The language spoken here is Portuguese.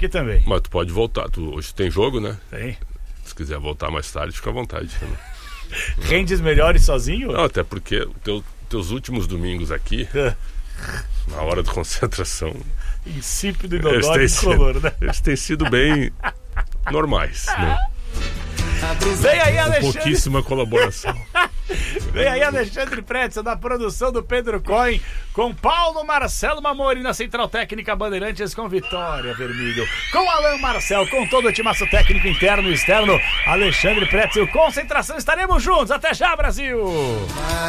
aqui também. Mas tu pode voltar. Hoje tem jogo, né? Tem. Se quiser voltar mais tarde, fica à vontade. Né? Rendes melhores sozinho? Não, até porque teus últimos domingos aqui, na hora de concentração, insípido e dodói de color, né? Eles têm sido bem normais, né? Vem aí, Alexandre. Pouquíssima colaboração. Vem aí, Alexandre Pretzel, da produção do Pedro Cohen, com Paulo Marcelo Mamori na Central Técnica Bandeirantes, com Vitória Vermelho, com Alain Marcel, com todo o timaço técnico interno e externo, Alexandre Pretzel, concentração, estaremos juntos. Até já, Brasil!